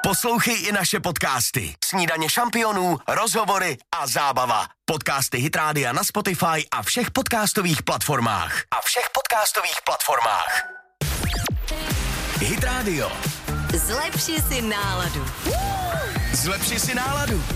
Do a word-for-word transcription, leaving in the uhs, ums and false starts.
Poslouchej i naše podcasty. Snídaně šampionů, rozhovory a zábava. Podcasty Hit Rádia na Spotify a všech podcastových platformách. A všech podcastových platformách. Hit Radio. Zlepši si náladu. Zlepši si náladu.